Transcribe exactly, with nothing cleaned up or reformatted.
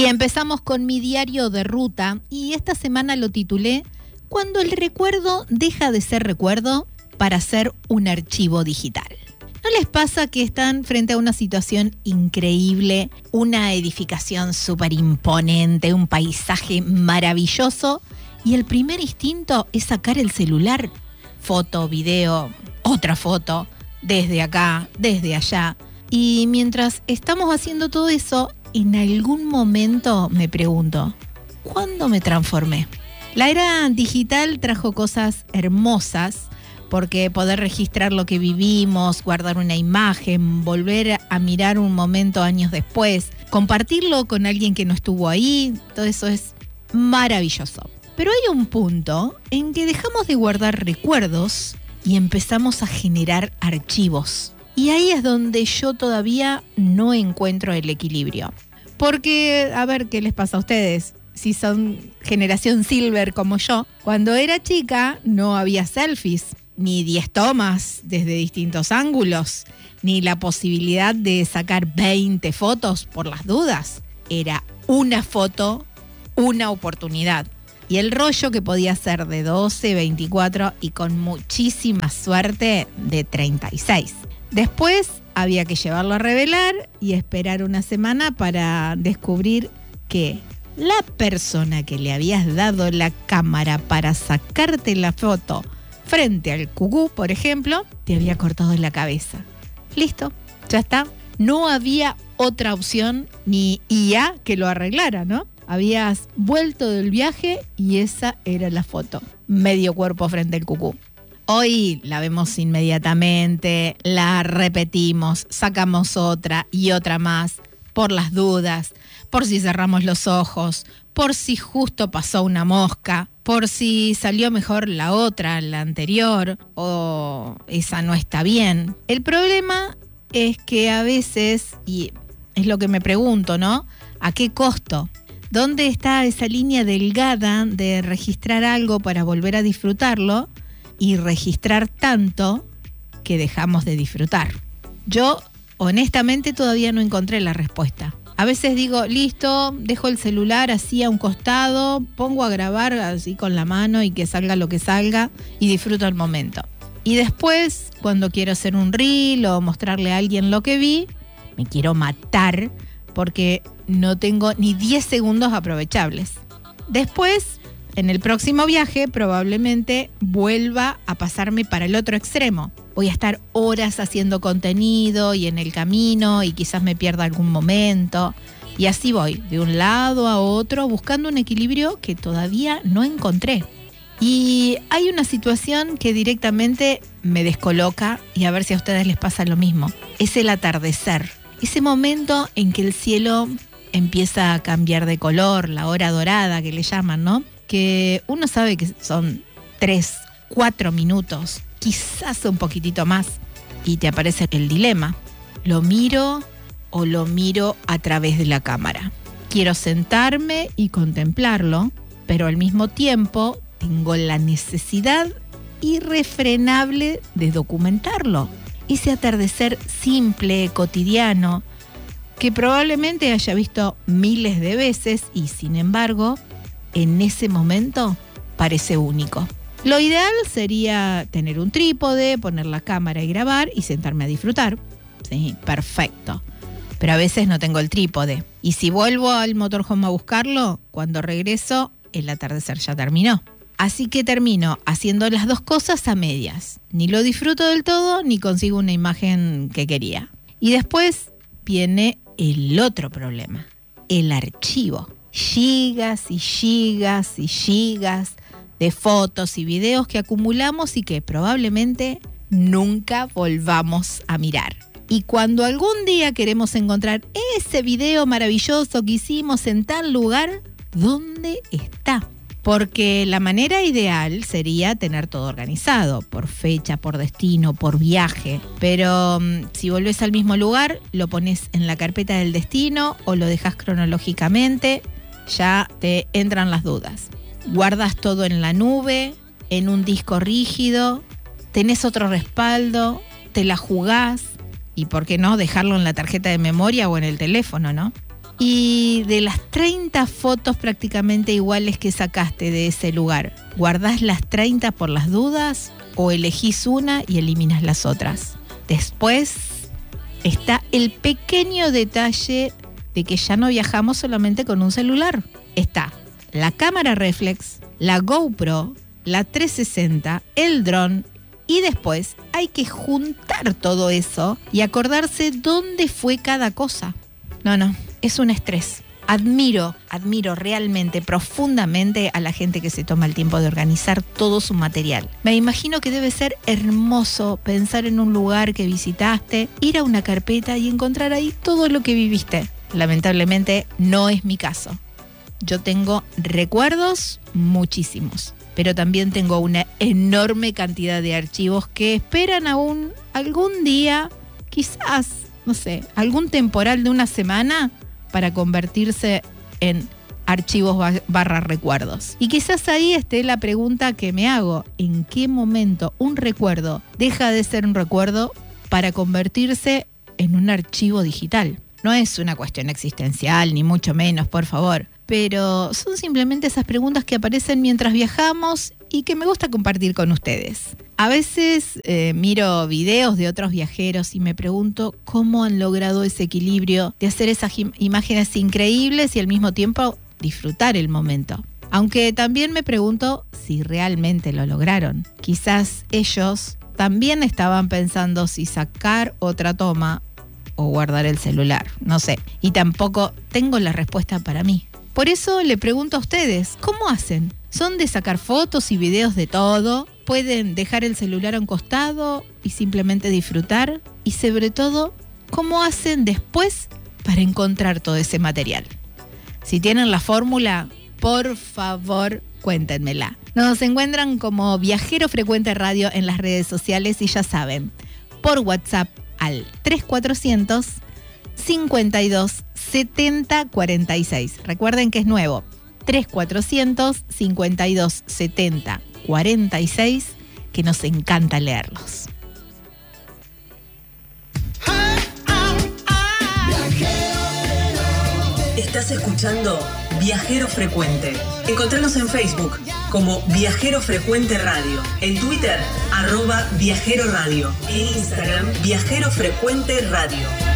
Y empezamos con mi diario de ruta y esta semana lo titulé Cuando el recuerdo deja de ser recuerdo para ser un archivo digital. ¿No les pasa que están frente a una situación increíble, una edificación súper imponente, un paisaje maravilloso y el primer instinto es sacar el celular? Foto, video, otra foto, desde acá, desde allá. Y mientras estamos haciendo todo eso, en algún momento me pregunto, ¿cuándo me transformé? La era digital trajo cosas hermosas, porque poder registrar lo que vivimos, guardar una imagen, volver a mirar un momento años después, compartirlo con alguien que no estuvo ahí, todo eso es maravilloso. Pero hay un punto en que dejamos de guardar recuerdos y empezamos a generar archivos. Y ahí es donde yo todavía no encuentro el equilibrio. Porque, a ver, ¿qué les pasa a ustedes? Si son generación silver como yo, cuando era chica no había selfies, ni diez tomas desde distintos ángulos, ni la posibilidad de sacar veinte fotos por las dudas. Era una foto, una oportunidad. Y el rollo que podía ser de doce, veinticuatro y con muchísima suerte de treinta y seis. Después había que llevarlo a revelar y esperar una semana para descubrir que la persona que le habías dado la cámara para sacarte la foto frente al cucú, por ejemplo, te había cortado la cabeza. Listo, ya está. No había otra opción ni I A que lo arreglara, ¿no? Habías vuelto del viaje y esa era la foto. Medio cuerpo frente al cucú. Hoy la vemos inmediatamente, la repetimos, sacamos otra y otra más, por las dudas, por si cerramos los ojos, por si justo pasó una mosca, por si salió mejor la otra, la anterior, o esa no está bien. El problema es que a veces, y es lo que me pregunto, ¿no? ¿A qué costo? ¿Dónde está esa línea delgada de registrar algo para volver a disfrutarlo y registrar tanto que dejamos de disfrutar? Yo, honestamente, todavía no encontré la respuesta. A veces digo, listo, dejo el celular así a un costado, pongo a grabar así con la mano y que salga lo que salga y disfruto el momento. Y después, cuando quiero hacer un reel o mostrarle a alguien lo que vi, me quiero matar porque no tengo ni diez segundos aprovechables. Después, en el próximo viaje, probablemente vuelva a pasarme para el otro extremo. Voy a estar horas haciendo contenido y en el camino y quizás me pierda algún momento. Y así voy, de un lado a otro, buscando un equilibrio que todavía no encontré. Y hay una situación que directamente me descoloca y a ver si a ustedes les pasa lo mismo. Es el atardecer. Ese momento en que el cielo empieza a cambiar de color, la hora dorada que le llaman, ¿no? Que uno sabe que son tres, cuatro minutos, quizás un poquitito más, y te aparece el dilema. ¿Lo miro o lo miro a través de la cámara? Quiero sentarme y contemplarlo, pero al mismo tiempo tengo la necesidad irrefrenable de documentarlo. Ese atardecer simple, cotidiano, que probablemente haya visto miles de veces y sin embargo, en ese momento parece único. Lo ideal sería tener un trípode, poner la cámara y grabar y sentarme a disfrutar. Sí, perfecto. Pero a veces no tengo el trípode. Y si vuelvo al motorhome a buscarlo, cuando regreso, el atardecer ya terminó. Así que termino haciendo las dos cosas a medias. Ni lo disfruto del todo, ni consigo una imagen que quería. Y después viene el otro problema, el archivo. Gigas y gigas y gigas de fotos y videos que acumulamos y que probablemente nunca volvamos a mirar. Y cuando algún día queremos encontrar ese video maravilloso que hicimos en tal lugar, ¿dónde está? Porque la manera ideal sería tener todo organizado, por fecha, por destino, por viaje. Pero um, si volvés al mismo lugar, lo pones en la carpeta del destino o lo dejas cronológicamente, ya te entran las dudas. Guardas todo en la nube, en un disco rígido, tenés otro respaldo, te la jugás y por qué no dejarlo en la tarjeta de memoria o en el teléfono, ¿no? Y de las treinta fotos prácticamente iguales que sacaste de ese lugar, ¿guardás las treinta por las dudas o elegís una y eliminas las otras? Después está el pequeño detalle de que ya no viajamos solamente con un celular. Está la cámara reflex, la GoPro, la trescientos sesenta, el dron, y después hay que juntar todo eso y acordarse dónde fue cada cosa. No, no, es un estrés. Admiro, admiro realmente, profundamente a la gente que se toma el tiempo de organizar todo su material. Me imagino que debe ser hermoso pensar en un lugar que visitaste, ir a una carpeta y encontrar ahí todo lo que viviste. Lamentablemente no es mi caso. Yo tengo recuerdos muchísimos, pero también tengo una enorme cantidad de archivos que esperan aún algún día, quizás, no sé, algún temporal de una semana para convertirse en archivos barra recuerdos. Y quizás ahí esté la pregunta que me hago: ¿en qué momento un recuerdo deja de ser un recuerdo para convertirse en un archivo digital? No es una cuestión existencial, ni mucho menos, por favor, pero son simplemente esas preguntas que aparecen mientras viajamos y que me gusta compartir con ustedes. A veces eh, miro videos de otros viajeros y me pregunto cómo han logrado ese equilibrio de hacer esas im- imágenes increíbles y al mismo tiempo disfrutar el momento. Aunque también me pregunto si realmente lo lograron. Quizás ellos también estaban pensando si sacar otra toma o guardar el celular, no sé. Y tampoco tengo la respuesta para mí. Por eso le pregunto a ustedes, ¿cómo hacen? ¿Son de sacar fotos y videos de todo? ¿Pueden dejar el celular a un costado y simplemente disfrutar? Y sobre todo, ¿cómo hacen después para encontrar todo ese material? Si tienen la fórmula, por favor, cuéntenmela. Nos encuentran como Viajero Frecuente Radio en las redes sociales y ya saben, por WhatsApp al tres cuatrocientos, cincuenta y dos, setenta, cuarenta y seis. Recuerden que es nuevo. tres cuatrocientos, cincuenta y dos, setenta, cuarenta y seis, que nos encanta leerlos. Estás escuchando Viajero Frecuente. Encontranos en Facebook como Viajero Frecuente Radio, en Twitter, arroba Viajero Radio, en Instagram, Viajero Frecuente Radio.